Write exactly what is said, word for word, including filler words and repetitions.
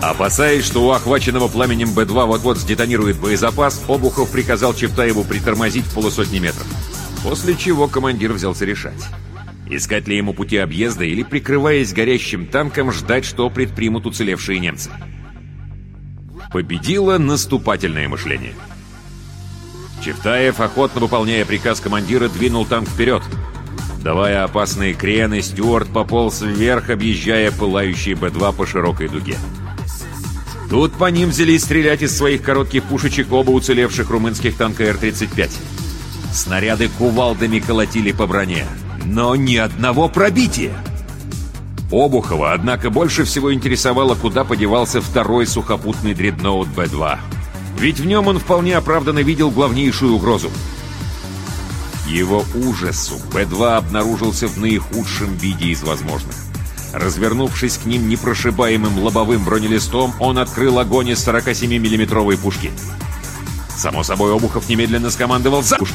Опасаясь, что у охваченного пламенем Бэ два вот-вот сдетонирует боезапас, Обухов приказал Чевтаеву притормозить в полусотни метров. После чего командир взялся решать: искать ли ему пути объезда или, прикрываясь горящим танком, ждать, что предпримут уцелевшие немцы. Победило наступательное мышление. Чевтаев, охотно выполняя приказ командира, двинул танк вперед. Давая опасные крены, Стюарт пополз вверх, объезжая пылающий Бэ два по широкой дуге. Тут по ним взялись стрелять из своих коротких пушечек оба уцелевших румынских танка Р тридцать пять. Снаряды кувалдами колотили по броне, но ни одного пробития. Обухова, однако, больше всего интересовало, куда подевался второй сухопутный дредноут Бэ два. Ведь в нем он вполне оправданно видел главнейшую угрозу. К его ужасу Бэ два обнаружился в наихудшем виде из возможных. Развернувшись к ним непрошибаемым лобовым бронелистом, он открыл огонь из сорокасемимиллиметровой пушки. Само собой, Обухов немедленно скомандовал «За!»